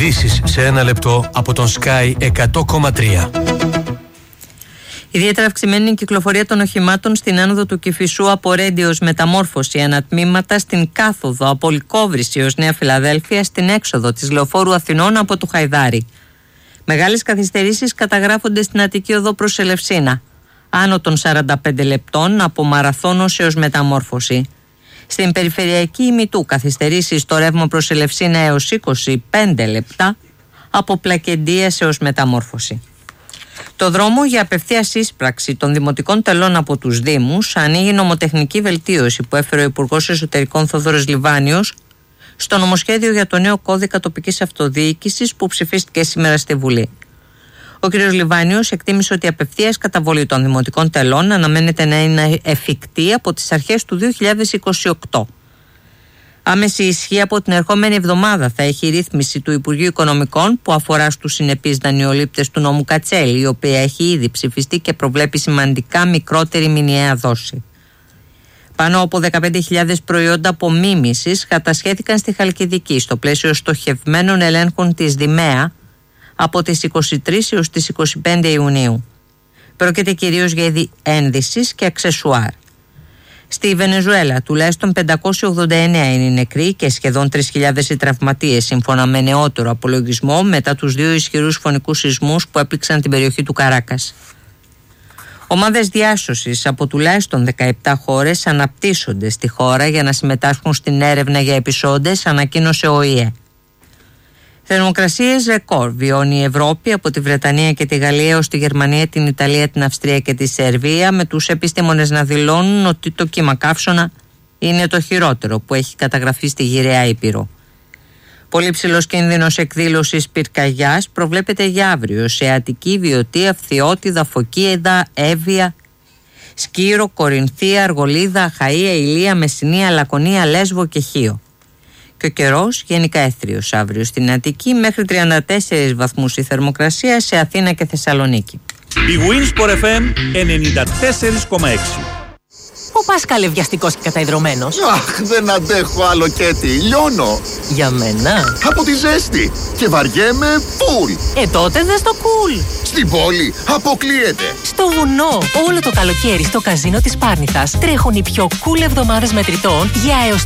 Ειδήσεις σε ένα λεπτό από τον Sky 100,3. Ιδιαίτερα αυξημένη η κυκλοφορία των οχημάτων στην άνοδο του Κηφισού από Ρέντιος Μεταμόρφωση ανατμήματα, στην κάθοδο από Λυκόβρηση ως Νέα Φιλαδέλφια, στην έξοδο της Λεωφόρου Αθηνών από το Χαϊδάρι. Μεγάλες καθυστερήσεις καταγράφονται στην Αττική Οδό προς Ελευσίνα, άνω των 45 λεπτών από Μαραθώνος έως Μεταμόρφωση. Στην περιφερειακή ημιτού καθυστερήσεις στο ρεύμα προς Ελευσίνα έως 25 λεπτά από Πλακεντίας έως Μεταμόρφωση. Το δρόμο για απευθείας ίσπραξη των δημοτικών τελών από τους Δήμους ανοίγει νομοτεχνική βελτίωση που έφερε ο Υπουργός Εσωτερικών Θόδωρος Λιβάνιος στο νομοσχέδιο για το νέο κώδικα τοπικής αυτοδιοίκησης που ψηφίστηκε σήμερα στη Βουλή. Ο κ. Λιβάνιος εκτίμησε ότι η απευθείας καταβολή των δημοτικών τελών αναμένεται να είναι εφικτή από τις αρχές του 2028. Άμεση ισχύ από την ερχόμενη εβδομάδα θα έχει η ρύθμιση του Υπουργείου Οικονομικών που αφορά στους συνεπείς δανειολήπτες του νόμου Κατσέλη, η οποία έχει ήδη ψηφιστεί και προβλέπει σημαντικά μικρότερη μηνιαία δόση. Πάνω από 15.000 προϊόντα απομίμησης κατασχέθηκαν στη Χαλκιδική στο πλαίσιο στοχευμένων ελέγχων της ΔΙΜΕΑ από τις 23 έως τις 25 Ιουνίου. Πρόκειται κυρίως για είδη ένδυσης και αξεσουάρ. Στη Βενεζουέλα τουλάχιστον 589 είναι οι νεκροί και σχεδόν 3.000 οι τραυματίες, σύμφωνα με νεότερο απολογισμό μετά τους 2 ισχυρούς φωνικούς σεισμούς που έπληξαν την περιοχή του Καράκας. Ομάδες διάσωσης από τουλάχιστον 17 χώρες αναπτύσσονται στη χώρα για να συμμετάσχουν στην έρευνα για επεισόντες, ανακοίνωσε ο ΟΗΕ. Θερμοκρασίες ρεκόρ βιώνει η Ευρώπη από τη Βρετανία και τη Γαλλία ως τη Γερμανία, την Ιταλία, την Αυστρία και τη Σερβία, με τους επιστήμονες να δηλώνουν ότι το κύμα καύσωνα είναι το χειρότερο που έχει καταγραφεί στη γυραιά Ήπειρο. Πολύ ψηλός κίνδυνος εκδήλωσης πυρκαγιάς προβλέπεται για αύριο σε Αττική, Βιωτία, Φθιώτιδα, Φωκίδα, Εύβοια, Σκύρο, Κορινθία, Αργολίδα, Αχαΐα, Ηλία, Μεσσηνία, Λακωνία, Λέσβο και Χίο. Και ο καιρός γενικά έθριος αύριο στην Αττική, μέχρι 34 βαθμούς η θερμοκρασία σε Αθήνα και Θεσσαλονίκη. Η Winsport FM 94,6. Ο Πάσχαλε βιαστικός και καταϊδρωμένος. Αχ, δεν αντέχω άλλο Κέτι, λιώνω. Για μένα. Από τη ζέστη και βαριέμαι φουλ. Τότε δες το cool. Στην πόλη αποκλείεται. Στο βουνό, όλο το καλοκαίρι στο καζίνο της Πάρνηθας τρέχουν οι πιο cool εβδομάδες μετρητών για έως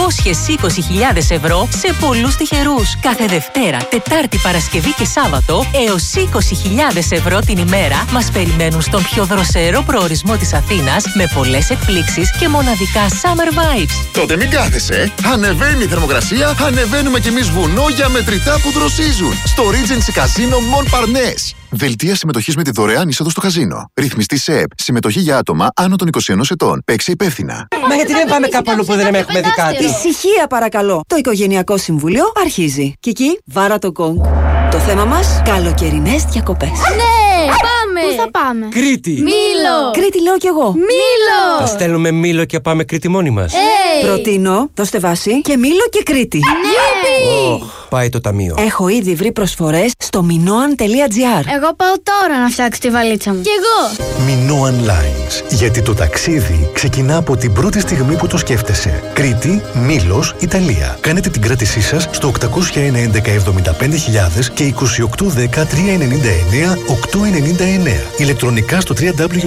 320.000 ευρώ σε πολλούς τυχερούς. Κάθε Δευτέρα, Τετάρτη, Παρασκευή και Σάββατο έως 20.000 ευρώ την ημέρα μας περιμένουν στον πιο δροσερό προορισμό της Αθήνας με πολλές εκπλήξεις και μοναδικά summer vibes. Τότε μην κάθεσαι. Ανεβαίνει η θερμοκρασία, ανεβαίνουμε κι εμείς βουνό για μετρητά που δροσίζουν. Στο Regency Casino Montparnasse. Δελτία συμμετοχής με τη δωρεάν είσοδο στο καζίνο. Ρυθμιστή ΣΕΕΠ. Συμμετοχή για άτομα άνω των 21 ετών. Παίξε υπεύθυνα. Μα γιατί δεν πάμε κάπου αλλού που δεν έχουμε δει κάτι? Ησυχία παρακαλώ. Το Οικογενειακό Συμβούλιο αρχίζει. Κική, βάρα το γκονγκ. Το θέμα μας, καλοκαιρινές διακοπές. Ναι! Πάμε! Πού θα πάμε? Κρήτη! Μήλο! Κρήτη λέω κι εγώ. Μήλο! Θα στέλνουμε Μήλο και πάμε Κρήτη μόνοι μας. Προτείνω, δώστε βάση και Μήλο και Κρήτη. Ναι! Πάει το ταμείο. Έχω ήδη βρει προσφορές στο minoan.gr. Εγώ πάω τώρα να φτιάξω τη βαλίτσα μου. Κι εγώ! Minoan Lines. Γιατί το ταξίδι ξεκινά από την πρώτη στιγμή που το σκέφτεσαι. Κρήτη, Μήλος, Ιταλία. Κάνετε την κράτησή σας στο 801 11 75.000 και 2810 399 899. Ηλεκτρονικά στο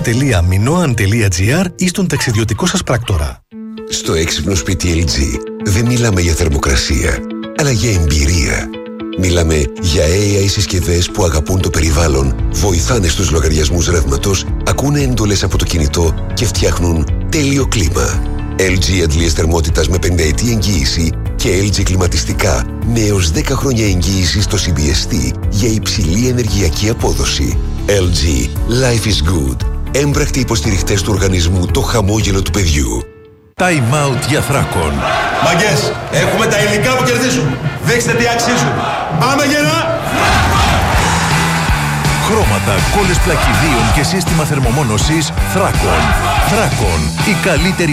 www.minoan.gr ή στον ταξιδιωτικό σας πράκτορα. Στο έξυπνο σπίτι LG δεν μιλάμε για θερμοκρασία, αλλά για εμπειρία. Μιλάμε για AI συσκευές που αγαπούν το περιβάλλον, βοηθάνε στους λογαριασμούς ρεύματος, ακούνε εντολές από το κινητό και φτιάχνουν τέλειο κλίμα. LG αντλίες θερμότητας με 5ετή εγγύηση και LG κλιματιστικά με έως 10 χρόνια εγγύηση στο CBST για υψηλή ενεργειακή απόδοση. LG. Life is good. Έμπρακτοι υποστηριχτές του οργανισμού Το Χαμόγελο του Παιδιού. Time out για Θράκον. Μαγκές, έχουμε τα υλικά που κερδίζουν. Δείξτε τι αξίζουν. Πάμε γερά! Χρώματα, κόλλες πλακιδίων και σύστημα θερμομόνωσης Θράκον. Θράκον, η καλύτερη